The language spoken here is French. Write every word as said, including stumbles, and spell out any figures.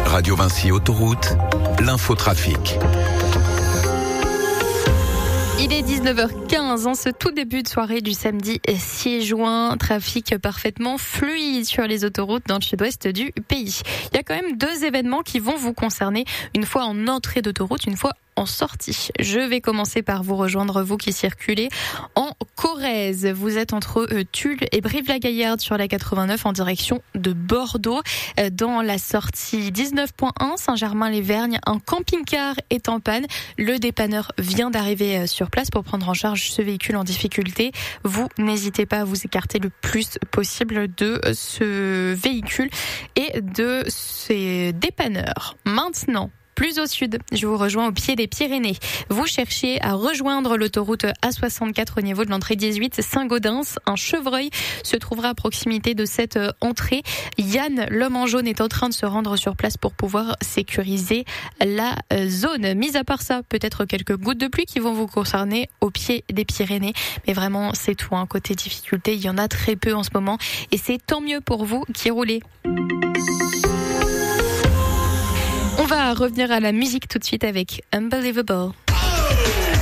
Radio Vinci Autoroute, l'infotrafic. Il est dix-neuf heures quinze en ce tout début de soirée du samedi six juin. Trafic parfaitement fluide sur les autoroutes dans le sud-ouest du pays. Il y a quand même deux événements qui vont vous concerner, une fois en entrée d'autoroute, une fois en sortie. Je vais commencer par vous rejoindre, vous qui circulez en Corrèze. Vous êtes entre euh, Tulle et Brive-la-Gaillarde sur la quatre-vingt-neuf en direction de Bordeaux. Euh, dans la sortie dix-neuf point un, Saint-Germain-les-Vergnes, un camping-car est en panne. Le dépanneur vient d'arriver euh, sur place pour prendre en charge ce véhicule en difficulté. Vous n'hésitez pas à vous écarter le plus possible de euh, ce véhicule et de ces dépanneurs. Maintenant, plus au sud, je vous rejoins au pied des Pyrénées. Vous cherchez à rejoindre l'autoroute A soixante-quatre au niveau de l'entrée dix-huit, Saint-Gaudens. Un chevreuil se trouvera à proximité de cette entrée. Yann, l'homme en jaune, est en train de se rendre sur place pour pouvoir sécuriser la zone. Mis à part ça, peut-être quelques gouttes de pluie qui vont vous concerner au pied des Pyrénées. Mais vraiment, c'est tout. Hein. Côté difficulté, il y en a très peu en ce moment. Et c'est tant mieux pour vous qui roulez. On va revenir à la musique tout de suite avec Unbelievable.